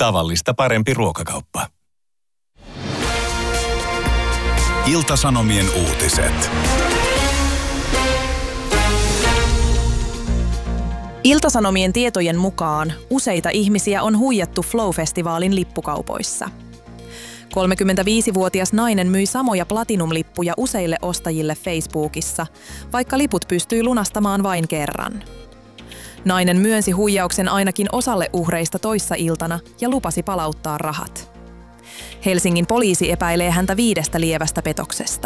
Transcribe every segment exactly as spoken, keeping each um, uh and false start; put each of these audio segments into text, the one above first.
Tavallista parempi ruokakauppa. Ilta-Sanomien uutiset. Ilta-Sanomien tietojen mukaan useita ihmisiä on huijattu Flow-festivaalin lippukaupoissa. kolmekymmentäviisivuotias nainen myi samoja Platinum-lippuja useille ostajille Facebookissa, vaikka liput pystyi lunastamaan vain kerran. Nainen myönsi huijauksen ainakin osalle uhreista toissa iltana ja lupasi palauttaa rahat. Helsingin poliisi epäilee häntä viidestä lievästä petoksesta.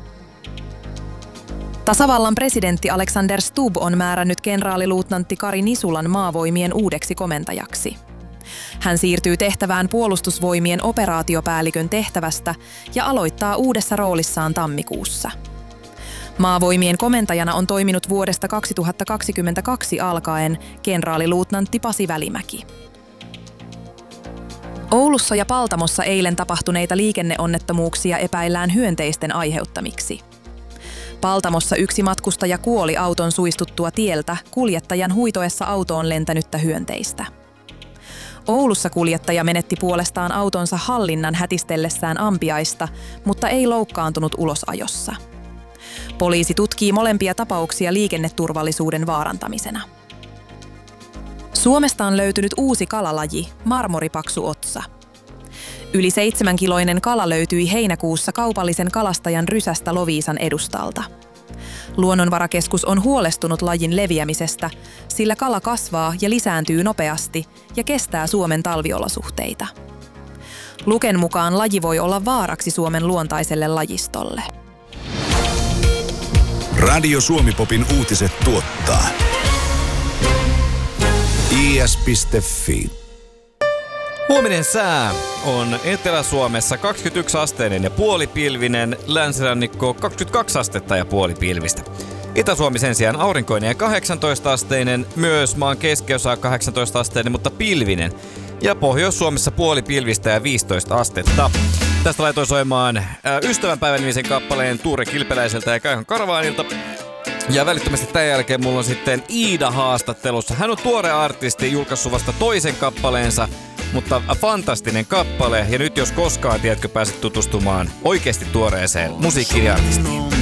Tasavallan presidentti Alexander Stubb on määrännyt kenraaliluutnantti Kari Nisulan maavoimien uudeksi komentajaksi. Hän siirtyy tehtävään puolustusvoimien operaatiopäällikön tehtävästä ja aloittaa uudessa roolissaan tammikuussa. Maavoimien komentajana on toiminut vuodesta kaksituhattakaksikymmentäkaksi alkaen kenraaliluutnantti Pasi Välimäki. Oulussa ja Paltamossa eilen tapahtuneita liikenneonnettomuuksia epäillään hyönteisten aiheuttamiksi. Paltamossa yksi matkustaja kuoli auton suistuttua tieltä kuljettajan huitoessa autoon lentänyttä hyönteistä. Oulussa kuljettaja menetti puolestaan autonsa hallinnan hätistellessään ampiaista, mutta ei loukkaantunut ulosajossa. Poliisi tutkii molempia tapauksia liikenneturvallisuuden vaarantamisena. Suomesta on löytynyt uusi kalalaji, marmoripaksuotsa. Yli seitsemänkiloinen kala löytyi heinäkuussa kaupallisen kalastajan rysästä Loviisan edustalta. Luonnonvarakeskus on huolestunut lajin leviämisestä, sillä kala kasvaa ja lisääntyy nopeasti ja kestää Suomen talviolosuhteita. Luken mukaan laji voi olla vaaraksi Suomen luontaiselle lajistolle. Radio Suomi-popin uutiset tuottaa i s piste f i. Huominen sää on Etelä-Suomessa kaksikymmentäyksi asteinen ja puolipilvinen, länsirannikko kaksikymmentäkaksi astetta ja puolipilvistä. Itä-Suomi sen sijaan aurinkoinen ja kahdeksantoista asteinen, myös maan keskiosa kahdeksantoista asteinen, mutta pilvinen. Ja Pohjois-Suomessa puolipilvistä ja viisitoista astetta. Tästä laitoin soimaan äh, ystävänpäivän nimisen kappaleen Tuure Kilpeläiseltä ja Kaihan Karvaanilta. Ja välittömästi tämän jälkeen mulla on sitten Iida haastattelussa. Hän on tuore artisti, julkaissut vasta toisen kappaleensa, mutta fantastinen kappale. Ja nyt jos koskaan, tiedätkö, pääset tutustumaan oikeasti tuoreeseen musiikkiartistiin.